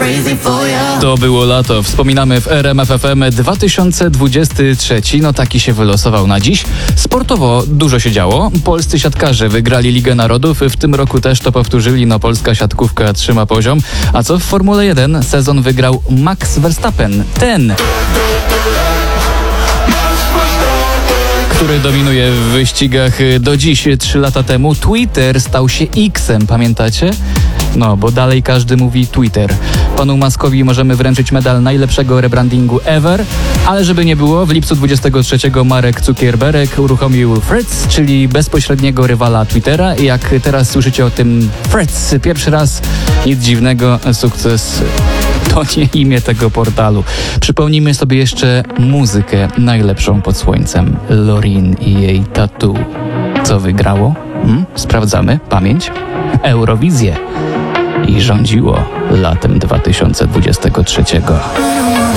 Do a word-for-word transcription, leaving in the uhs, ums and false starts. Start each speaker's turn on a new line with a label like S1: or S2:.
S1: To było lato. Wspominamy w R M F F M dwa tysiące dwudziesty trzeci. No taki się wylosował na dziś. Sportowo dużo się działo. Polscy siatkarze wygrali Ligę Narodów. W tym roku też to powtórzyli. No polska siatkówka trzyma poziom. A co w Formule jeden? Sezon wygrał Max Verstappen. Ten... który dominuje w wyścigach. Do dziś, trzy lata temu, Twitter stał się X-em, pamiętacie? No, bo dalej każdy mówi Twitter. Panu Muskowi możemy wręczyć medal najlepszego rebrandingu ever, ale żeby nie było, w lipcu dwudziestego trzeciego Marek Zuckerberg uruchomił Threads, czyli bezpośredniego rywala Twittera. I jak teraz słyszycie o tym Threads pierwszy raz, nic dziwnego, sukces to nie imię tego portalu. Przypomnijmy sobie jeszcze muzykę najlepszą pod słońcem. Loreen i jej Tattoo. Co wygrało? Hmm? Sprawdzamy. Pamięć? Eurowizję. I rządziło latem dwa tysiące dwudziestego trzeciego.